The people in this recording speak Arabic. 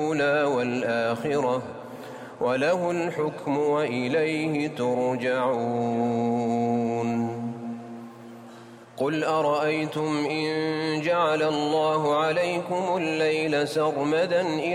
والآخرة وله الحكم وإليه ترجعون. قل أرأيتم إن جعل الله عليكم الليل سرمدا